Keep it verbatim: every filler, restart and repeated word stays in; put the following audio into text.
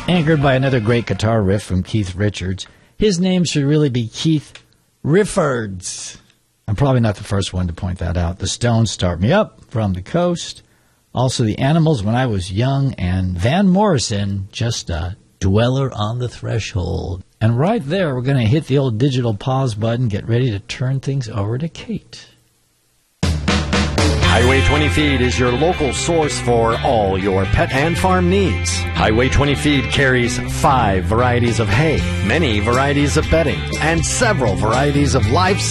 Anchored by another great guitar riff from Keith Richards. His name should really be Keith Riffords. I'm probably not the first one to point that out. The Stones, Start Me Up, From the Coast. Also the Animals, When I Was Young, and Van Morrison, Just a Dweller on the Threshold. And right there, we're going to hit the old digital pause button, get ready to turn things over to Kate. Highway twenty Feed is your local source for all your pet and farm needs. Highway twenty Feed carries five varieties of hay, many varieties of bedding, and several varieties of live